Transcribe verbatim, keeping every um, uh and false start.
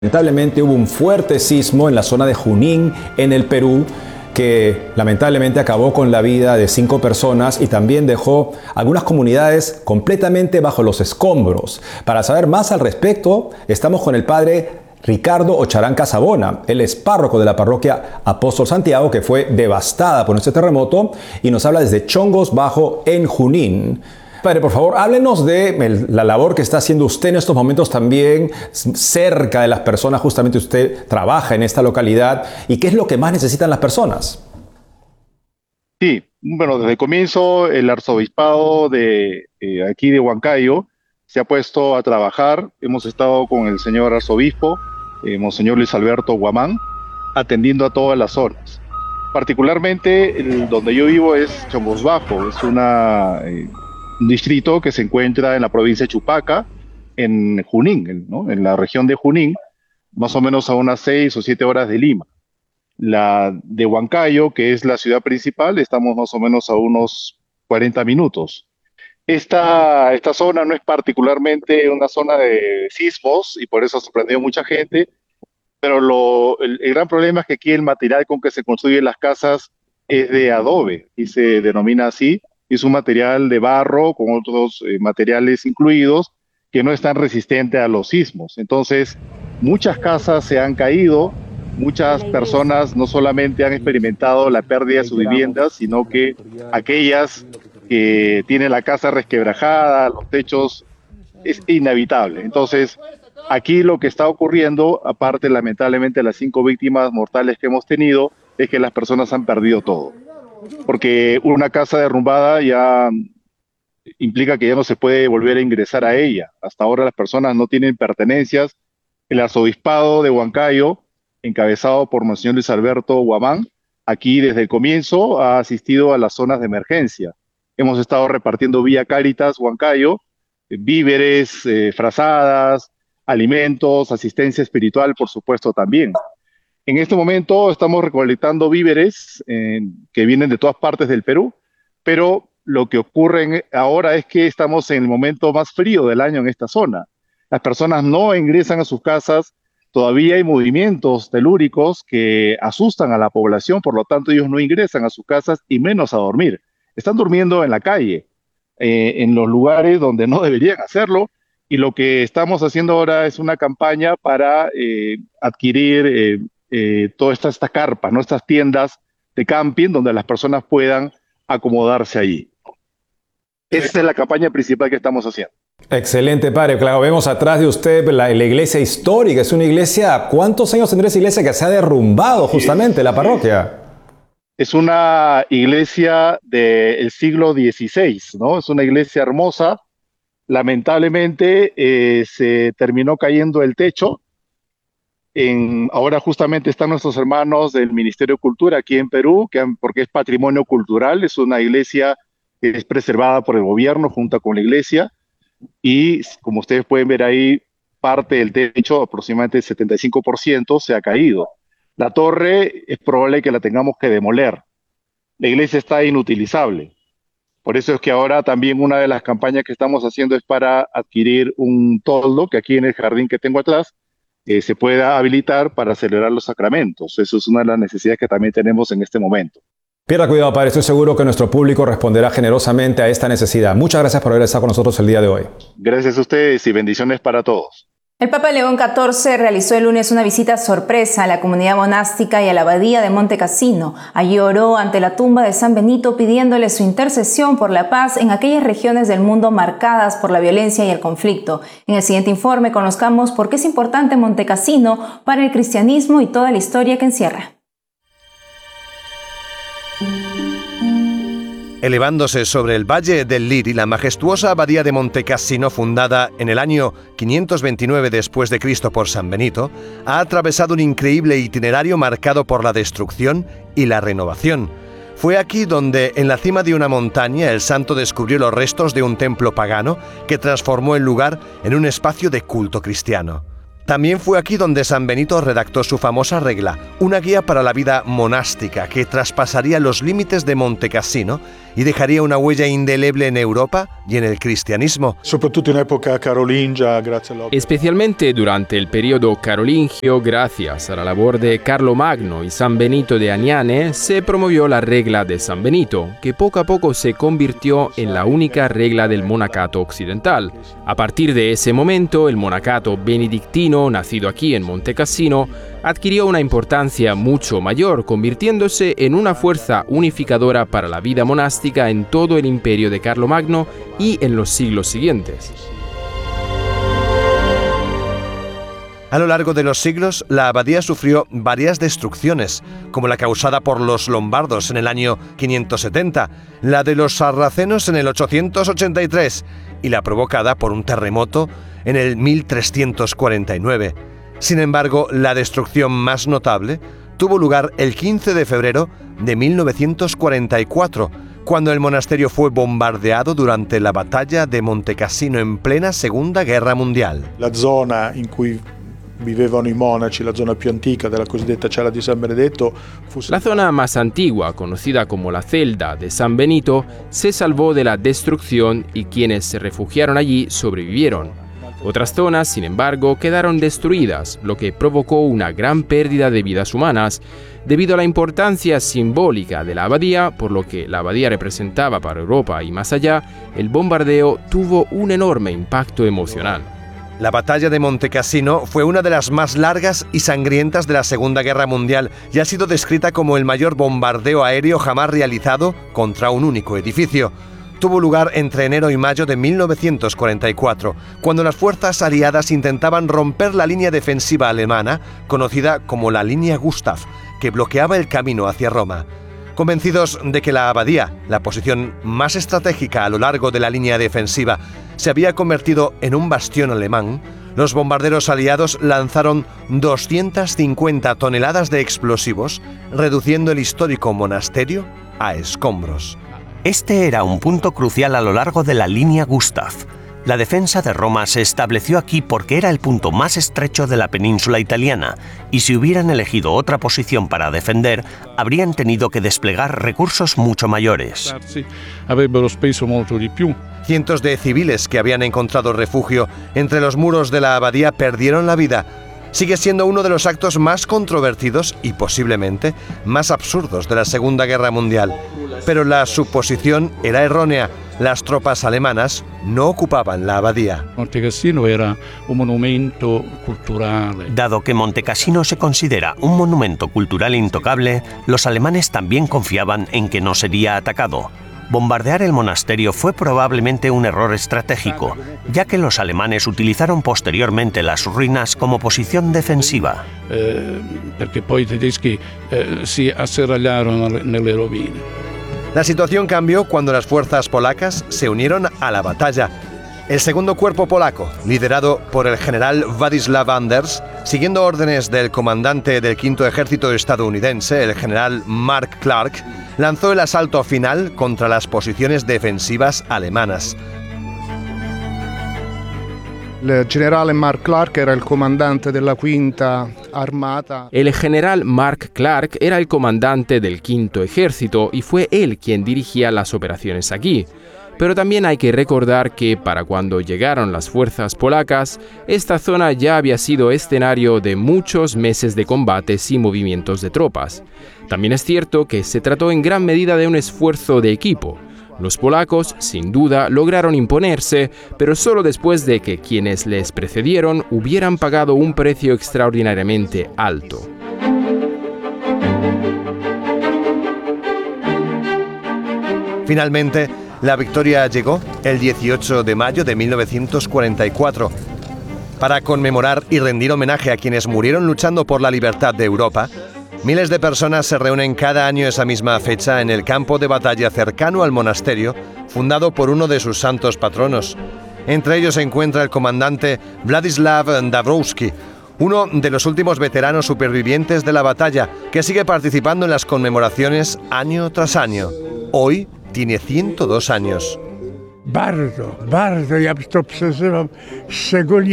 Lamentablemente hubo un fuerte sismo en la zona de Junín, en el Perú, que lamentablemente acabó con la vida de cinco personas y también dejó algunas comunidades completamente bajo los escombros. Para saber más al respecto, estamos con el padre Ricardo Ocharán Casabona. Él es párroco de la parroquia Apóstol Santiago, que fue devastada por este terremoto, y nos habla desde Chongos Bajo, en Junín. Padre, por favor, háblenos de el, la labor que está haciendo usted en estos momentos también cerca de las personas. Justamente usted trabaja en esta localidad. ¿Y qué es lo que más necesitan las personas? Sí, bueno, desde el comienzo el arzobispado de eh, aquí de Huancayo se ha puesto a trabajar. Hemos estado con el señor arzobispo, eh, Monseñor Luis Alberto Guamán, atendiendo a todas las zonas. Particularmente el, donde yo vivo es Chongos Bajo, es una... Eh, un distrito que se encuentra en la provincia de Chupaca, en Junín, ¿no? En la región de Junín, más o menos a unas seis o siete horas de Lima. La de Huancayo, que es la ciudad principal, estamos más o menos a unos cuarenta minutos. Esta, esta zona no es particularmente una zona de sismos y por eso ha sorprendido a mucha gente, pero lo, el, el gran problema es que aquí el material con que se construyen las casas es de adobe y se denomina así. Es un material de barro con otros eh, materiales incluidos que no están resistentes a los sismos. Entonces, muchas casas se han caído, muchas personas no solamente han experimentado la pérdida de sus viviendas, sino que aquellas que tienen la casa resquebrajada, los techos, es inhabitable. Entonces, aquí lo que está ocurriendo, aparte lamentablemente de las cinco víctimas mortales que hemos tenido, es que las personas han perdido todo. Porque una casa derrumbada ya implica que ya no se puede volver a ingresar a ella. Hasta ahora las personas no tienen pertenencias. El arzobispado de Huancayo, encabezado por Monseñor Luis Alberto Guamán, aquí desde el comienzo ha asistido a las zonas de emergencia. Hemos estado repartiendo vía Cáritas Huancayo, víveres, eh, frazadas, alimentos, asistencia espiritual, por supuesto, también. En este momento estamos recolectando víveres eh, que vienen de todas partes del Perú, pero lo que ocurre en, ahora es que estamos en el momento más frío del año en esta zona. Las personas no ingresan a sus casas, todavía hay movimientos telúricos que asustan a la población, por lo tanto ellos no ingresan a sus casas y menos a dormir. Están durmiendo en la calle, eh, en los lugares donde no deberían hacerlo, y lo que estamos haciendo ahora es una campaña para eh, adquirir eh, Eh, todas estas, estas carpas, ¿no? Estas tiendas de camping donde las personas puedan acomodarse allí. Esa es la campaña principal que estamos haciendo. Excelente, padre. Claro, vemos atrás de usted la, la iglesia histórica. Es una iglesia, ¿cuántos años tendrá esa iglesia que se ha derrumbado justamente, la parroquia? Es una iglesia del siglo dieciséis, ¿no? Es una iglesia hermosa. Lamentablemente eh, se terminó cayendo el techo. En, ahora justamente están nuestros hermanos del Ministerio de Cultura aquí en Perú, que han, porque es patrimonio cultural, es una iglesia que es preservada por el gobierno junto con la iglesia, y como ustedes pueden ver ahí, parte del techo, aproximadamente el setenta y cinco por ciento, se ha caído. La torre es probable que la tengamos que demoler. La iglesia está inutilizable. Por eso es que ahora también una de las campañas que estamos haciendo es para adquirir un toldo, que aquí en el jardín que tengo atrás, Eh, se pueda habilitar para celebrar los sacramentos. Eso es una de las necesidades que también tenemos en este momento. Pierda cuidado, padre. Estoy seguro que nuestro público responderá generosamente a esta necesidad. Muchas gracias por haber estado con nosotros el día de hoy. Gracias a ustedes y bendiciones para todos. El Papa León catorce realizó el lunes una visita sorpresa a la comunidad monástica y a la abadía de Monte Cassino. Allí oró ante la tumba de San Benito pidiéndole su intercesión por la paz en aquellas regiones del mundo marcadas por la violencia y el conflicto. En el siguiente informe conozcamos por qué es importante Monte Cassino para el cristianismo y toda la historia que encierra. Elevándose sobre el Valle del Liri, la majestuosa abadía de Monte Cassino, fundada en el año quinientos veintinueve después de Cristo por San Benito, ha atravesado un increíble itinerario marcado por la destrucción y la renovación. Fue aquí donde, en la cima de una montaña, el santo descubrió los restos de un templo pagano que transformó el lugar en un espacio de culto cristiano. También fue aquí donde San Benito redactó su famosa regla, una guía para la vida monástica que traspasaría los límites de Montecassino y dejaría una huella indeleble en Europa y en el cristianismo. Especialmente durante el periodo carolingio, gracias a la labor de Carlomagno y San Benito de Aniane, se promovió la regla de San Benito, que poco a poco se convirtió en la única regla del monacato occidental. A partir de ese momento, el monacato benedictino, nacido aquí en Montecassino, adquirió una importancia mucho mayor, convirtiéndose en una fuerza unificadora para la vida monástica en todo el imperio de Carlomagno y en los siglos siguientes. A lo largo de los siglos, la abadía sufrió varias destrucciones, como la causada por los lombardos en el año quinientos setenta, la de los sarracenos en el ochocientos ochenta y tres y la provocada por un terremoto en el mil trescientos cuarenta y nueve. Sin embargo, la destrucción más notable tuvo lugar el quince de febrero de mil novecientos cuarenta y cuatro, cuando el monasterio fue bombardeado durante la batalla de Montecassino en plena Segunda Guerra Mundial. La zona in cui vivevano i monaci, la zona più antica della cosiddetta cella di San Benedetto, fu... La zona más antigua, conocida como la celda de San Benito, se salvó de la destrucción y quienes se refugiaron allí sobrevivieron. Otras zonas, sin embargo, quedaron destruidas, lo que provocó una gran pérdida de vidas humanas, debido a la importancia simbólica de la abadía, por lo que la abadía representaba para Europa y más allá. El bombardeo tuvo un enorme impacto emocional. La batalla de Montecassino fue una de las más largas y sangrientas de la Segunda Guerra Mundial y ha sido descrita como el mayor bombardeo aéreo jamás realizado contra un único edificio. Tuvo lugar entre enero y mayo de mil novecientos cuarenta y cuatro, cuando las fuerzas aliadas intentaban romper la línea defensiva alemana, conocida como la línea Gustav, que bloqueaba el camino hacia Roma. Convencidos de que la abadía, la posición más estratégica a lo largo de la línea defensiva, se había convertido en un bastión alemán, los bombarderos aliados lanzaron doscientas cincuenta toneladas de explosivos, reduciendo el histórico monasterio a escombros. Este era un punto crucial a lo largo de la línea Gustav. La defensa de Roma se estableció aquí porque era el punto más estrecho de la península italiana, y si hubieran elegido otra posición para defender, habrían tenido que desplegar recursos mucho mayores. Cientos de civiles que habían encontrado refugio entre los muros de la abadía perdieron la vida. Sigue siendo uno de los actos más controvertidos y posiblemente más absurdos de la Segunda Guerra Mundial. Pero la suposición era errónea. Las tropas alemanas no ocupaban la abadía. Montecassino era un monumento cultural. Dado que Montecassino se considera un monumento cultural intocable, los alemanes también confiaban en que no sería atacado. Bombardear el monasterio fue probablemente un error estratégico, ya que los alemanes utilizaron posteriormente las ruinas como posición defensiva. Eh, perché poi i tedeschi eh, si asserragliarono nelle rovine. La situación cambió cuando las fuerzas polacas se unieron a la batalla. El segundo cuerpo polaco, liderado por el general Władysław Anders, siguiendo órdenes del comandante del quinto ejército estadounidense, el general Mark Clark, lanzó el asalto final contra las posiciones defensivas alemanas. El general Mark Clark era el comandante de la quinta armata. El general Mark Clark era el comandante del quinto ejército y fue él quien dirigía las operaciones aquí. Pero también hay que recordar que para cuando llegaron las fuerzas polacas, esta zona ya había sido escenario de muchos meses de combates y movimientos de tropas. También es cierto que se trató en gran medida de un esfuerzo de equipo. Los polacos, sin duda, lograron imponerse, pero solo después de que quienes les precedieron hubieran pagado un precio extraordinariamente alto. Finalmente, la victoria llegó el dieciocho de mayo de mil novecientos cuarenta y cuatro. Para conmemorar y rendir homenaje a quienes murieron luchando por la libertad de Europa, miles de personas se reúnen cada año esa misma fecha en el campo de batalla cercano al monasterio, fundado por uno de sus santos patronos. Entre ellos se encuentra el comandante Władysław Dąbrowski, uno de los últimos veteranos supervivientes de la batalla, que sigue participando en las conmemoraciones año tras año. Hoy tiene ciento dos años. Bardzo, bardzo, ja to przeżywam szczególnie